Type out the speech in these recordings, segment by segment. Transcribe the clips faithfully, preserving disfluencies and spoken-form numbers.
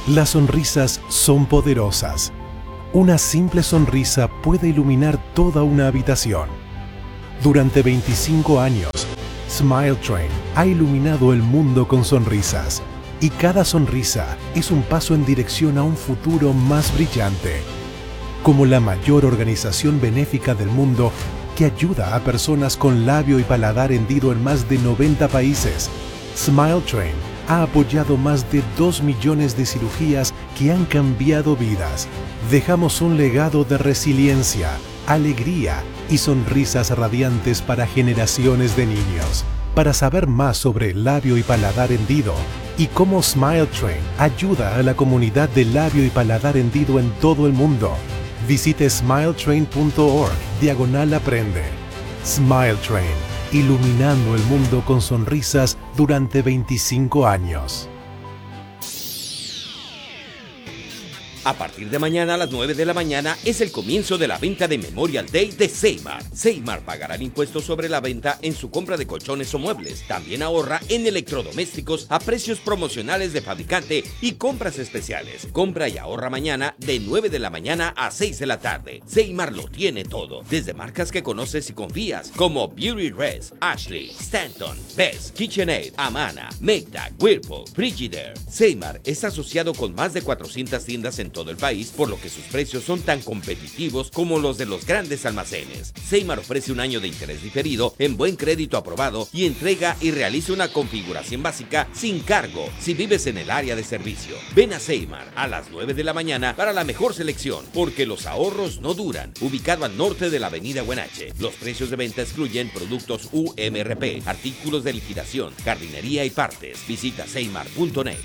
Las sonrisas son poderosas. Una simple sonrisa puede iluminar toda una habitación. Durante veinticinco años, Smile Train ha iluminado el mundo con sonrisas, y cada sonrisa es un paso en dirección a un futuro más brillante. Como la mayor organización benéfica del mundo que ayuda a personas con labio y paladar hendido en más de noventa países, Smile Train ha apoyado más de dos millones de cirugías que han cambiado vidas. Dejamos un legado de resiliencia, alegría y sonrisas radiantes para generaciones de niños. Para saber más sobre el labio y paladar hendido y cómo Smile Train ayuda a la comunidad de labio y paladar hendido en todo el mundo, visite smiletrain punto org diagonal aprende. Smile Train, iluminando el mundo con sonrisas durante veinticinco años. A partir de mañana a las nueve de la mañana es el comienzo de la venta de Memorial Day de Seymar. Seymar pagará el impuesto sobre la venta en su compra de colchones o muebles. También ahorra en electrodomésticos a precios promocionales de fabricante y compras especiales. Compra y ahorra mañana de nueve de la mañana a seis de la tarde. Seymar lo tiene todo, desde marcas que conoces y confías, como Beauty Rest, Ashley, Stanton, Best, KitchenAid, Amana, Maytag, Whirlpool, Frigidaire. Seymar es asociado con más de cuatrocientas tiendas en todo el país, por lo que sus precios son tan competitivos como los de los grandes almacenes. Seymar ofrece un año de interés diferido en buen crédito aprobado y entrega y realiza una configuración básica sin cargo si vives en el área de servicio. Ven a Seymar a las nueve de la mañana para la mejor selección, porque los ahorros no duran. Ubicado al norte de la avenida Huenache. Los precios de venta excluyen productos U M R P, artículos de liquidación, jardinería y partes. Visita seymar punto net.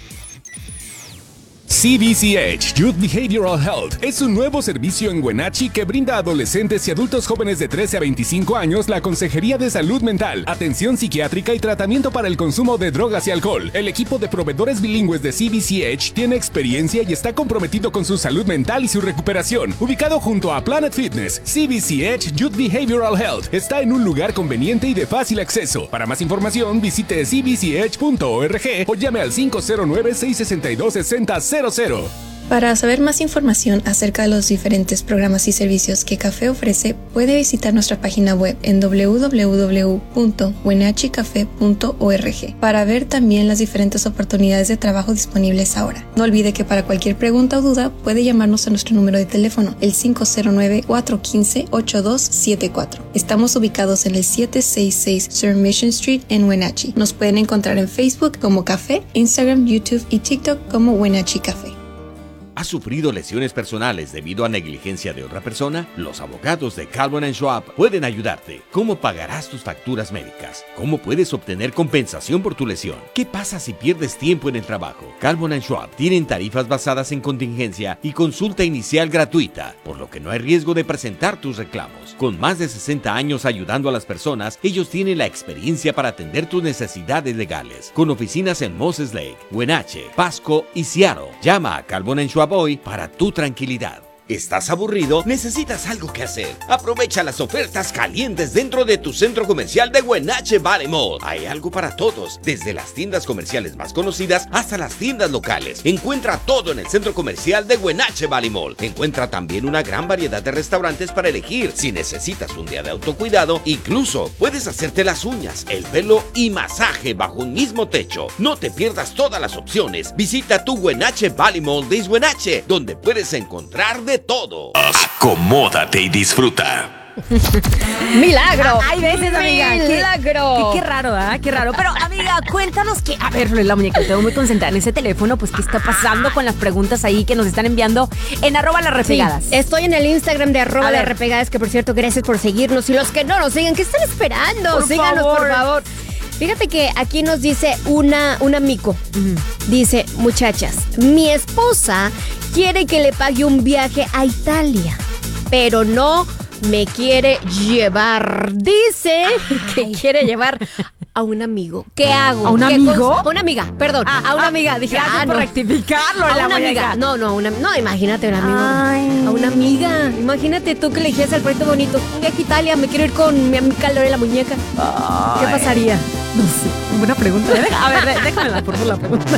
C B C H Youth Behavioral Health es un nuevo servicio en Wenatchee que brinda a adolescentes y adultos jóvenes de trece a veinticinco años la consejería de salud mental, atención psiquiátrica y tratamiento para el consumo de drogas y alcohol. El equipo de proveedores bilingües de C B C H tiene experiencia y está comprometido con su salud mental y su recuperación. Ubicado junto a Planet Fitness, C B C H Youth Behavioral Health está en un lugar conveniente y de fácil acceso. Para más información, visite c b c h punto org o llame al cinco cero nueve, seis seis dos, seis cero cero cero. Para saber más información acerca de los diferentes programas y servicios que Café ofrece, puede visitar nuestra página web en doble u doble u doble u punto wenatchee café punto org para ver también las diferentes oportunidades de trabajo disponibles ahora. No olvide que para cualquier pregunta o duda puede llamarnos a nuestro número de teléfono, el cinco cero nueve, cuatro uno cinco, ocho dos siete cuatro. Estamos ubicados en el setecientos sesenta y seis Sur Mission Street en Wenatchee. Nos pueden encontrar en Facebook como Café, Instagram, YouTube y TikTok como Wenatchee Café. ¿Has sufrido lesiones personales debido a negligencia de otra persona? Los abogados de Calvin and Schwab pueden ayudarte. ¿Cómo pagarás tus facturas médicas? ¿Cómo puedes obtener compensación por tu lesión? ¿Qué pasa si pierdes tiempo en el trabajo? Calvin and Schwab tienen tarifas basadas en contingencia y consulta inicial gratuita, por lo que no hay riesgo de presentar tus reclamos. Con más de sesenta años ayudando a las personas, ellos tienen la experiencia para atender tus necesidades legales. Con oficinas en Moses Lake, Wenatchee, Pasco y Seattle. Llama a Calvin and Schwab hoy para tu tranquilidad. ¿Estás aburrido? ¿Necesitas algo que hacer? Aprovecha las ofertas calientes dentro de tu centro comercial de Wenatchee Valley Mall. Hay algo para todos, desde las tiendas comerciales más conocidas hasta las tiendas locales. Encuentra todo en el centro comercial de Wenatchee Valley Mall. Encuentra también una gran variedad de restaurantes para elegir. Si necesitas un día de autocuidado, incluso puedes hacerte las uñas, el pelo y masaje bajo un mismo techo. No te pierdas todas las opciones. Visita tu Wenatchee Valley Mall de Wenatchee, donde puedes encontrar de todo. Acomódate y disfruta. ¡Milagro! Hay veces, amiga. ¡Milagro! Qué, qué, qué raro, ¿ah? Qué raro. Pero, amiga, cuéntanos que... A ver, la muñeca, tengo muy concentrada en ese teléfono. Pues, ¿qué está pasando con las preguntas ahí que nos están enviando en arroba las repegadas? Sí, estoy en el Instagram de arroba las repegadas, que por cierto, gracias por seguirnos. Y los que no nos siguen, ¿qué están esperando? Por Síganos, favor. por favor. Fíjate que aquí nos dice una, un amigo. Uh-huh. Dice, muchachas, mi esposa quiere que le pague un viaje a Italia, pero no me quiere llevar. Dice Ay. que quiere llevar a un amigo. ¿Qué hago? ¿A un amigo? A una amiga, perdón. Ah, a una ah, amiga. Dije, ah, no. por rectificarlo. A en la una muñeca. amiga. No, no, una, no, imagínate, un amigo. Ay. A una amiga. Imagínate tú que le dijeras al proyecto bonito, un viaje a Italia, me quiero ir con mi amiga Lore la muñeca. Ay. ¿Qué pasaría? No sé. Buena pregunta. A ver, déjame la por la pregunta.